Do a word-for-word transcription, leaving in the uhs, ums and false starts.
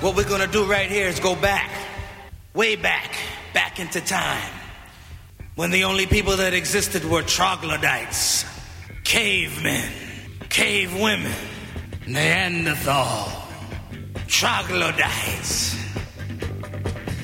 what we're gonna do right here is go back, way back, back into time, when the only people that existed were troglodytes, cavemen, cave women, Neanderthal, troglodytes.